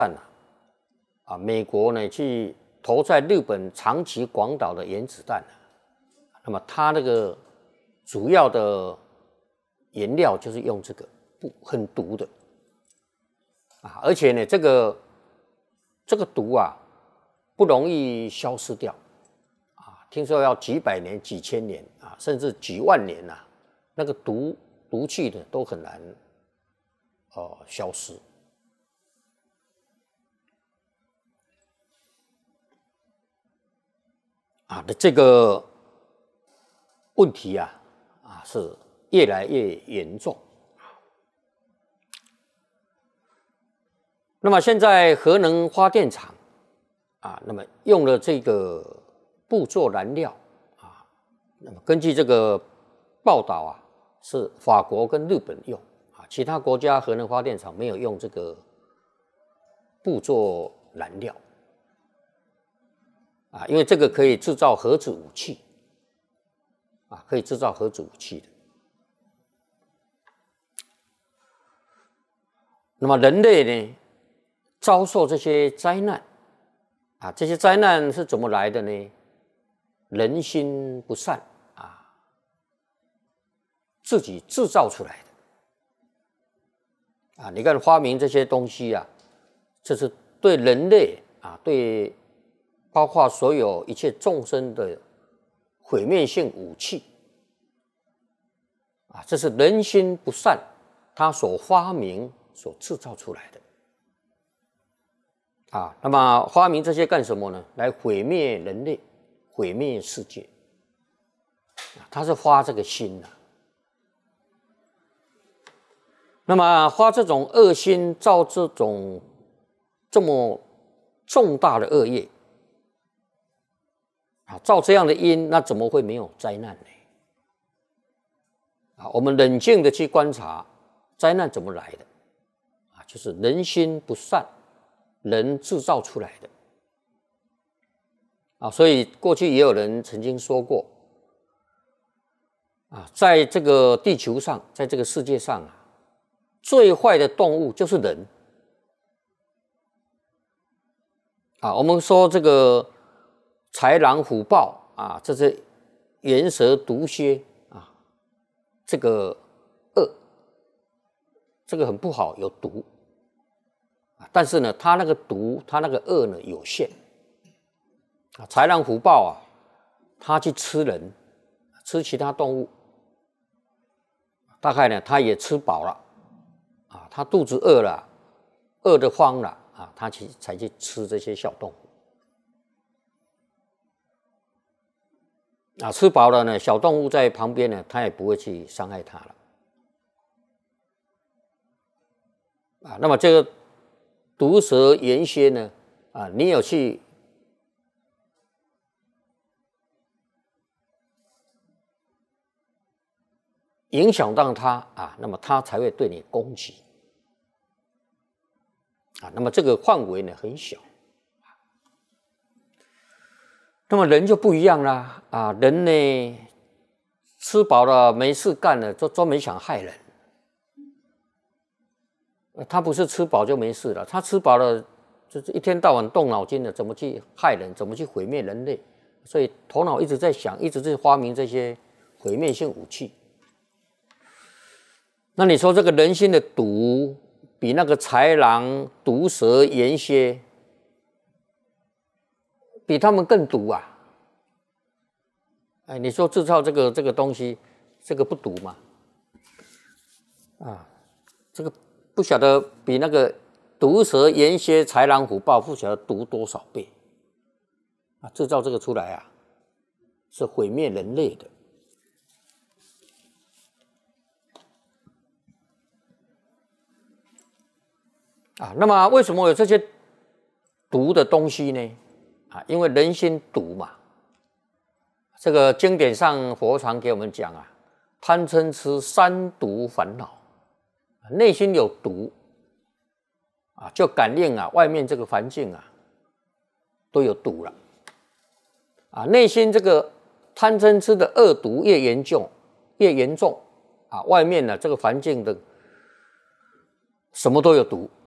美国呢去投在日本长崎、广岛的原子弹，那么它那个主要的原料就是用这个很毒的而且呢这个毒不容易消失掉听说要几百年、几千年甚至几万年那个毒气呢都很难消失的这个问题是越来越严重。那么现在核能发电厂那么用了这个布做燃料那么根据这个报道是法国跟日本用其他国家核能发电厂没有用这个布做燃料因为这个可以制造核子武器可以制造核子武器的。那么人类呢遭受这些灾难这些灾难是怎么来的呢？人心不善自己制造出来的你看发明这些东西这是对人类对包括所有一切众生的毁灭性武器这是人心不善他所发明所制造出来的那么发明这些干什么呢？来毁灭人类，毁灭世界他是发这个心那么发这种恶心，造这种这么重大的恶业造这样的因，那怎么会没有灾难呢？我们冷静的去观察灾难怎么来的就是人心不善，人制造出来的所以过去也有人曾经说过在这个地球上，在这个世界上最坏的动物就是人我们说这个豺狼虎豹这些猿蛇毒蝎这个恶，这个很不好，有毒但是呢它那个毒，它那个恶呢有限豺狼虎豹它去吃人，吃其他动物，大概呢它也吃饱了它肚子饿了，饿得慌了它才去吃这些小动物吃饱了呢，小动物在旁边呢，它也不会去伤害它了那么这个毒蛇原先呢你有去影响到它那么它才会对你攻击那么这个范围呢很小那么人就不一样啦人呢吃饱了没事干了，就专门想害人他不是吃饱就没事了，他吃饱了就是一天到晚动脑筋的怎么去害人，怎么去毁灭人类，所以头脑一直在想，一直在发明这些毁灭性武器那你说这个人心的毒比那个豺狼毒蛇猿蝎比他们更毒你说制造这个东西，这个不毒吗？这个不晓得比那个毒蛇猿蝎豺狼虎豹不晓得毒多少倍制造这个出来是毁灭人类的那么为什么有这些毒的东西呢？因为人心毒嘛。这个经典上佛常给我们讲贪嗔痴三毒烦恼，内心有毒就感应外面这个环境都有毒了内心这个贪嗔痴的恶毒越严重外面呢这个环境的什么都有毒